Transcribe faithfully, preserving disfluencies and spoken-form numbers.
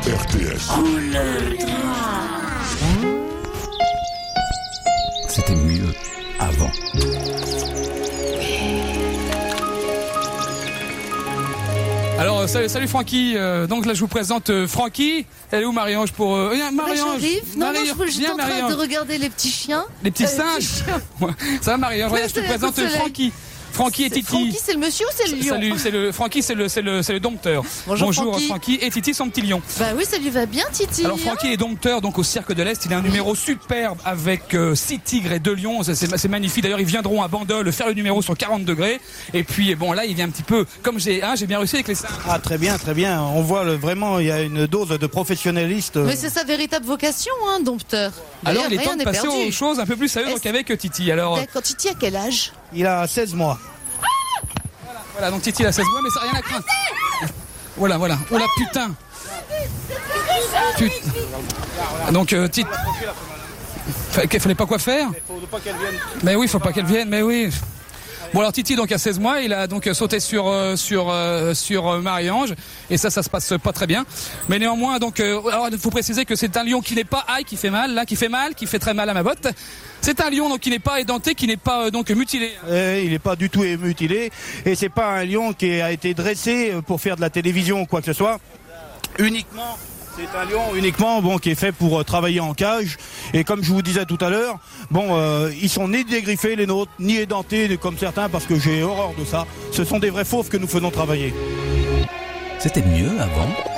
R T S. C'était mieux avant. Alors, euh, salut, salut Francky. Euh, donc là, je vous présente euh, Francky. Elle est où Marie-Ange pour... Euh... Viens, Marie-Ange. J'arrive. Non, non, Marie-Ange. je suis Viens, en train Marie-Ange. de regarder les petits chiens. Les petits Euh, singes. chiens. Ouais. Ça va Marie-Ange. Regarde, je te c'est présente le soleil. Francky. Francky et C'est- Titi. Francky, c'est le monsieur ou c'est le lion? Salut, c'est le Francky, c'est le c'est le c'est le dompteur. Bonjour, Francky. Francky et Titi, son petit lion. Bah oui, ça lui va bien, Titi. Alors Francky est dompteur donc au Cirque de l'Est. Il a un numéro superbe avec euh, six tigres et deux lions. C'est, c'est, c'est magnifique. D'ailleurs, ils viendront à Bandol faire le numéro sur quarante degrés. Et puis bon là, il vient un petit peu comme j'ai hein, j'ai bien réussi avec les singes. Ah très bien, très bien. On voit le, vraiment, il y a une dose de professionnalisme. Mais c'est sa véritable vocation, hein, dompteur. Alors D'ailleurs, il est rien temps de n'est passer perdu. aux choses un peu plus sérieuses Est-ce- qu'avec Titi. Alors D'accord, Titi a quel âge? Il a seize mois. voilà, donc Titi il a seize mois, mais ça n'a rien à craindre. Voilà, voilà. Oh la putain. Putain. Donc euh, Titi. Fa- Fallait pas quoi faire? Mais oui, faut pas qu'elle vienne, mais oui. Bon alors Titi donc a seize mois, il a donc sauté sur euh, sur euh, sur euh, Marie-Ange et ça ça se passe pas très bien. Mais néanmoins donc euh, alors il faut préciser que c'est un lion qui n'est pas aïe, qui fait mal, là qui fait mal, qui fait très mal à ma botte. C'est un lion donc qui n'est pas édenté, qui n'est pas euh, donc mutilé. Euh, il n'est pas du tout mutilé et c'est pas un lion qui a été dressé pour faire de la télévision ou quoi que ce soit. Uniquement, c'est un lion uniquement bon qui est fait pour euh, travailler en cage et comme je vous disais tout à l'heure, bon euh, ils sont ni dégriffés les nôtres, ni édentés comme certains parce que j'ai horreur de ça. Ce sont des vrais fauves que nous faisons travailler. C'était mieux avant.